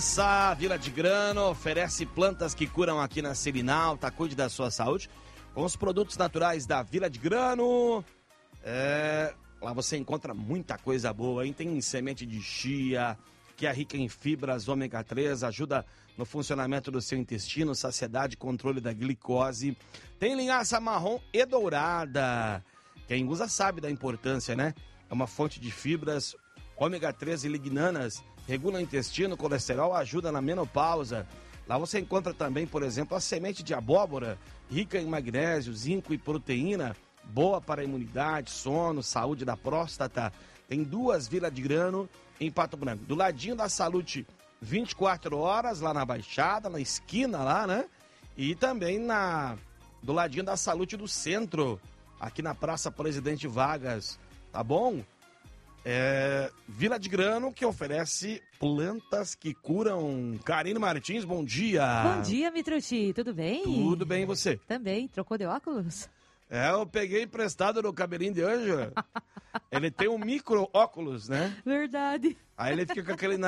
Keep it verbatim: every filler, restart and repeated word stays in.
Essa Vila de Grano oferece plantas que curam aqui na Selinalta. Cuide da sua saúde com os produtos naturais da Vila de Grano. É, lá você encontra muita coisa boa, hein? Tem semente de chia, que é rica em fibras ômega três, ajuda no funcionamento do seu intestino, saciedade e controle da glicose. Tem linhaça marrom e dourada. Quem usa sabe da importância, né? É uma fonte de fibras ômega três e lignanas, regula o intestino, colesterol, ajuda na menopausa. Lá você encontra também, por exemplo, a semente de abóbora, rica em magnésio, zinco e proteína, boa para a imunidade, sono, saúde da próstata. Tem duas Vila de Grano em Pato Branco. Do ladinho da Salute, vinte e quatro horas, lá na Baixada, na esquina lá, né? E também na, do ladinho da Salute do Centro, aqui na Praça Presidente Vargas, tá bom? É, Vila de Grano, que oferece plantas que curam. Karine Martins, bom dia. Bom dia, Mitrucci, tudo bem? Tudo bem, e você? Também, trocou de óculos? É, eu peguei emprestado no cabelinho de anjo. Ele tem um micro óculos, né? Verdade. Aí ele fica com aquele